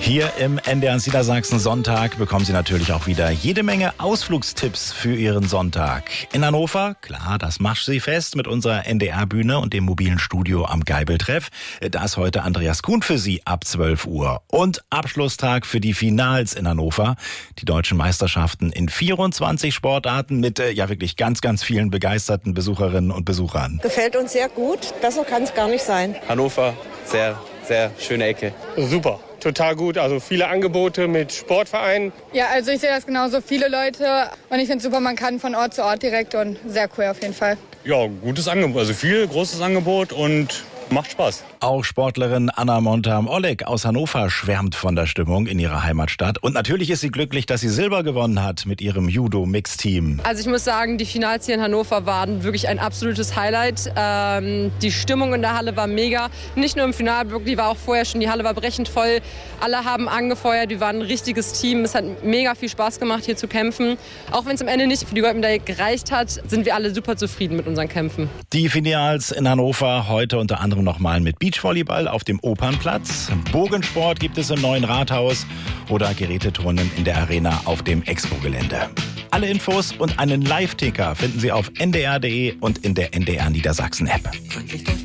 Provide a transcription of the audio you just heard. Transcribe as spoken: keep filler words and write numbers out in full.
Hier im N D R Niedersachsen Sonntag bekommen Sie natürlich auch wieder jede Menge Ausflugstipps für Ihren Sonntag. In Hannover, klar, das Maschsee-Fest mit unserer N D R-Bühne und dem mobilen Studio am Geibeltreff. Da ist heute Andreas Kuhn für Sie ab zwölf Uhr. Und Abschlusstag für die Finals in Hannover. Die deutschen Meisterschaften in vierundzwanzig Sportarten mit ja wirklich ganz, ganz vielen begeisterten Besucherinnen und Besuchern. Gefällt uns sehr gut. Besser kann es gar nicht sein. Hannover, sehr, sehr schöne Ecke. Super. Total gut, also viele Angebote mit Sportvereinen. Ja, also ich sehe das genauso, viele Leute und ich finde es super, man kann von Ort zu Ort direkt und sehr cool auf jeden Fall. Ja, gutes Angebot, also viel, großes Angebot und macht Spaß. Auch Sportlerin Anna Montam-Oleg aus Hannover schwärmt von der Stimmung in ihrer Heimatstadt. Und natürlich ist sie glücklich, dass sie Silber gewonnen hat mit ihrem Judo-Mix-Team. Also ich muss sagen, die Finals hier in Hannover waren wirklich ein absolutes Highlight. Ähm, die Stimmung in der Halle war mega. Nicht nur im Finalblock, die war auch vorher schon. Die Halle war brechend voll. Alle haben angefeuert. Wir waren ein richtiges Team. Es hat mega viel Spaß gemacht, hier zu kämpfen. Auch wenn es am Ende nicht für die Goldmedaille gereicht hat, sind wir alle super zufrieden mit unseren Kämpfen. Die Finals in Hannover heute unter anderem nochmal mit Beachvolleyball auf dem Opernplatz. Bogensport gibt es im neuen Rathaus oder Geräteturnen in der Arena auf dem Expo-Gelände. Alle Infos und einen Live-Ticker finden Sie auf n d r punkt d e und in der N D R Niedersachsen-App.